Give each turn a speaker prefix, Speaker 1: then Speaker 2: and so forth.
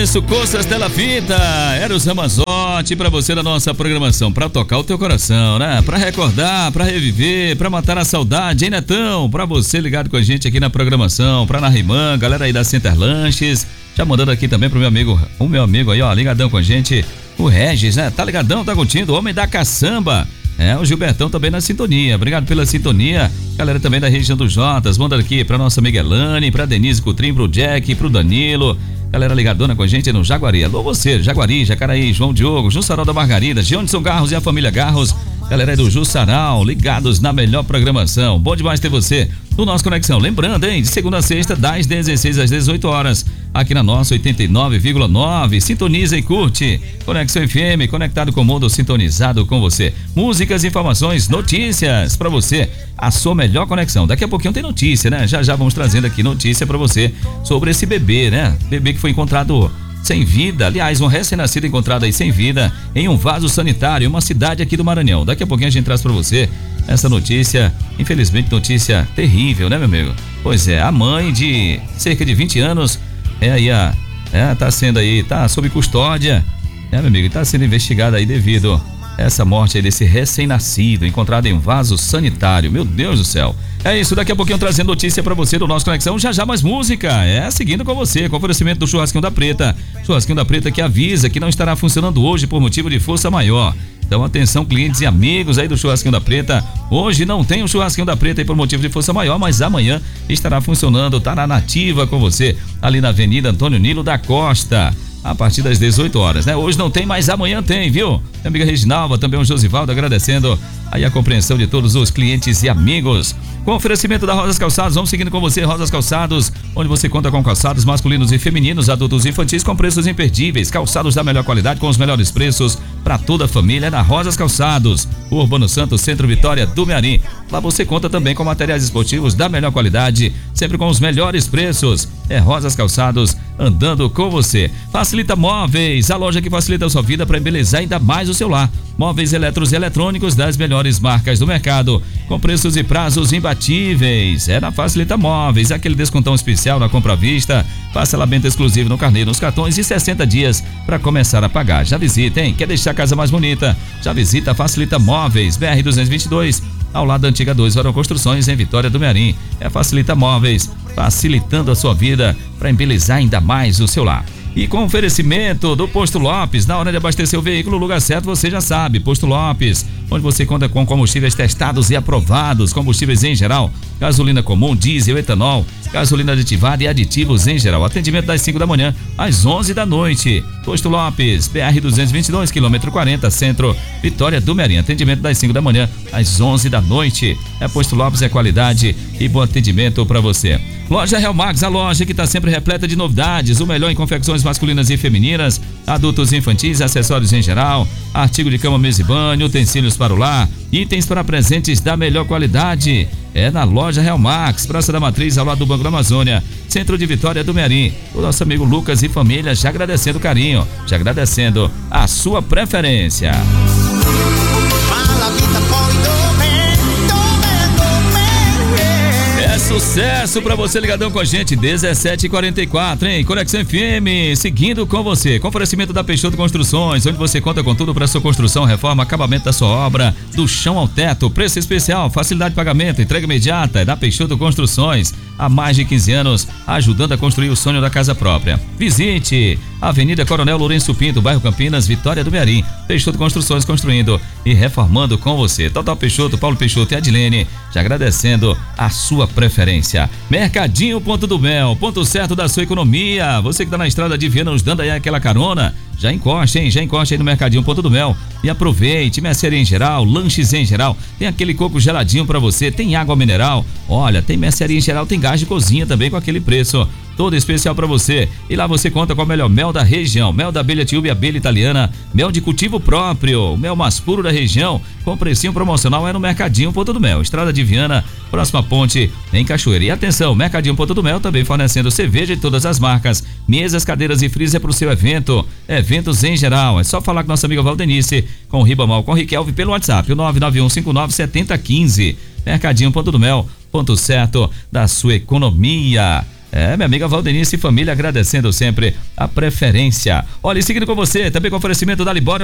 Speaker 1: isso, Coças Della Fita, era o Ramazotti pra você na nossa programação, pra tocar o teu coração, né? Pra recordar, pra reviver, pra matar a saudade, hein, Netão? Pra você ligado com a gente aqui na programação, pra Narimã, galera aí da Center Lanches, já mandando aqui também pro o meu amigo aí, ó, ligadão com a gente, o Regis, né? Tá ligadão, tá curtindo, o homem da caçamba. O Gilbertão também na sintonia, obrigado pela sintonia, galera também da região dos Jotas, mandando aqui pra nossa Miguelane, pra Denise Coutrin, pro Jack, pro Danilo, galera ligadona com a gente no Jaguari, alô você, Jaguari, Jacaraí, João Diogo, Jussaral da Margarida, Gionson Garros e a família Garros, galera aí do Jussaral, ligados na melhor programação, bom demais ter você no nosso Conexão, lembrando, hein, de segunda a sexta, das 16 às 18 horas, aqui na nossa 89,9, sintoniza e curte, Conexão FM, conectado com o mundo, sintonizado com você, músicas, informações, notícias pra você, a sua melhor conexão, daqui a pouquinho tem notícia, né, já vamos trazendo aqui notícia pra você sobre esse bebê, né, bebê que foi encontrado sem vida, aliás, um recém-nascido encontrado aí sem vida em um vaso sanitário, uma cidade aqui do Maranhão. Daqui a pouquinho a gente traz pra você essa notícia, infelizmente notícia terrível, né, meu amigo? Pois é, a mãe de cerca de 20 anos tá sob custódia, meu amigo, tá sendo investigada aí devido a essa morte aí desse recém-nascido encontrado em um vaso sanitário, meu Deus do céu. É isso, daqui a pouquinho trazendo notícia pra você do nosso Conexão, já mais música, seguindo com você, com oferecimento do Churrasquinho da Preta que avisa que não estará funcionando hoje por motivo de força maior. Então atenção clientes e amigos aí do Churrasquinho da Preta, hoje não tem o Churrasquinho da Preta aí por motivo de força maior, mas amanhã estará funcionando, tá na nativa com você, ali na Avenida Antônio Nilo da Costa, a partir das 18 horas, né? Hoje não tem, mas amanhã tem, viu? Minha amiga Reginalva, também o Josivaldo, agradecendo aí a compreensão de todos os clientes e amigos. Com oferecimento da Rosas Calçados, vamos seguindo com você, Rosas Calçados, onde você conta com calçados masculinos e femininos, adultos e infantis com preços imperdíveis, calçados da melhor qualidade com os melhores preços para toda a família na Rosas Calçados, Urbano Santos, Centro Vitória do Mearim. Lá você conta também com materiais esportivos da melhor qualidade, sempre com os melhores preços. É Rosas Calçados, andando com você. Facilita Móveis, a loja que facilita a sua vida para embelezar ainda mais o seu lar. Móveis eletros e eletrônicos das melhores marcas do mercado, com preços e prazos imbatíveis. É na Facilita Móveis, aquele descontão especial na compra à vista, parcelamento exclusivo no carnê, nos cartões e 60 dias para começar a pagar. Já visita, hein? Quer deixar a casa mais bonita? Já visita a Facilita Móveis, BR 222, ao lado da antiga 2 Varão Construções, em Vitória do Mearim. É Facilita Móveis, facilitando a sua vida para embelezar ainda mais o seu lar. E com oferecimento do Posto Lopes, na hora de abastecer o veículo, o lugar certo você já sabe, Posto Lopes, onde você conta com combustíveis testados e aprovados, combustíveis em geral, gasolina comum, diesel, etanol, gasolina aditivada e aditivos em geral. Atendimento das 5 da manhã às 11 da noite. Posto Lopes, BR 222, quilômetro 40, Centro, Vitória do Mearim. Atendimento das 5 da manhã às 11 da noite. Posto Lopes, é qualidade e bom atendimento para você. Loja Real Max, a loja que está sempre repleta de novidades, o melhor em confecções masculinas e femininas, adultos e infantis, acessórios em geral, artigo de cama, mesa e banho, utensílios para o lar, itens para presentes da melhor qualidade. É na loja Real Max, Praça da Matriz, ao lado do Banco da Amazônia, Centro de Vitória do Mearim. O nosso amigo Lucas e família já agradecendo o carinho, já agradecendo a sua preferência. Sucesso pra você ligadão com a gente, 17h44, hein? Conexão FM, seguindo com você, com oferecimento da Peixoto Construções, onde você conta com tudo para sua construção, reforma, acabamento da sua obra, do chão ao teto, preço especial, facilidade de pagamento, entrega imediata, é da Peixoto Construções, há mais de 15 anos, ajudando a construir o sonho da casa própria. Visite Avenida Coronel Lourenço Pinto, bairro Campinas, Vitória do Mearim. Peixoto Construções, construindo e reformando com você. Total Peixoto, Paulo Peixoto e Adilene, já agradecendo a sua preferência. Mercadinho Ponto do Mel, ponto certo da sua economia. Você que tá na estrada de Viana, nos dando aí aquela carona, já encosta, hein? Já encosta aí no Mercadinho Ponto do Mel e aproveite, mercearia em geral, lanches em geral, tem aquele coco geladinho pra você, tem água mineral, olha, tem mercearia em geral, tem gás de cozinha também com aquele preço todo especial pra você. E lá você conta com o melhor mel da região, mel da abelha tiúbe e abelha italiana, mel de cultivo próprio, mel mais puro da região, com precinho promocional é no Mercadinho Ponto do Mel, Estrada de Viana, próxima ponte em Cachoeira. E atenção, Mercadinho Ponto do Mel também fornecendo cerveja de todas as marcas, mesas, cadeiras e freezer pro seu evento, eventos em geral. É só falar com nossa amiga Valdenice, com o Ribamar, com o Riquelme pelo WhatsApp, o 991597015. Mercadinho Ponto do Mel, ponto certo da sua economia. Minha amiga Valdenice e família agradecendo sempre a preferência. Olha, e seguindo com você, também com oferecimento da Libório